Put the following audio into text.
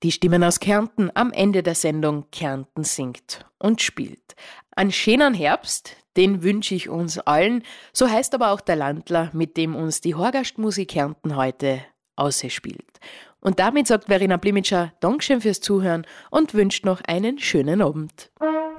Die Stimmen aus Kärnten am Ende der Sendung Kärnten singt und spielt. Einen schönen Herbst, den wünsche ich uns allen. So heißt aber auch der Landler, mit dem uns die Horgastmusik Kärnten heute ausspielt. Und damit sagt Verena Blimitscher Dankeschön fürs Zuhören und wünscht noch einen schönen Abend.